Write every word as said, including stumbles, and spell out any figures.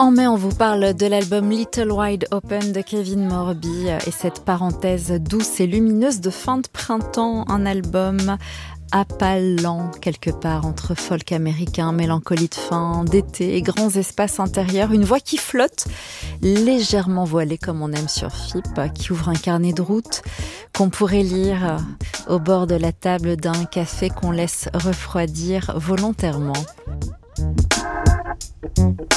En mai, on vous parle de l'album Little Wide Open de Kevin Morby et cette parenthèse douce et lumineuse de fin de printemps, un album à pas lent, quelque part entre folk américain, mélancolie de fin, d'été et grands espaces intérieurs, une voix qui flotte, légèrement voilée comme on aime sur F I P, qui ouvre un carnet de route qu'on pourrait lire au bord de la table d'un café qu'on laisse refroidir volontairement.